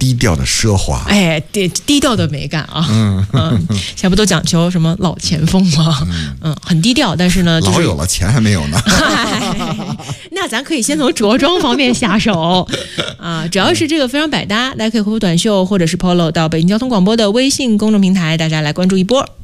低调的奢华， 哎，低调的美感啊，现在不都讲求什么老前锋吗？很低调，但是呢，就是、 老有了钱还没有呢。 那咱可以先从着装方面下手啊，只要是这个非常百搭，大家可以回复短袖或者是 polo 到北京交通广播的微信公众平台，大家来关注一波。